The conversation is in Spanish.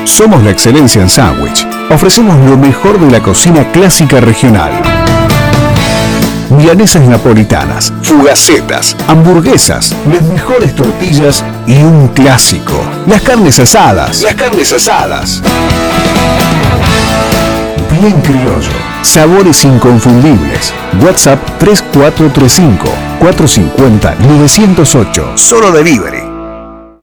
Somos la excelencia en sándwich. Ofrecemos lo mejor de la cocina clásica regional. Milanesas napolitanas, fugacetas, hamburguesas, las mejores tortillas y un clásico, las carnes asadas. Bien criollo, sabores inconfundibles. WhatsApp 3435 450 908. Solo delivery.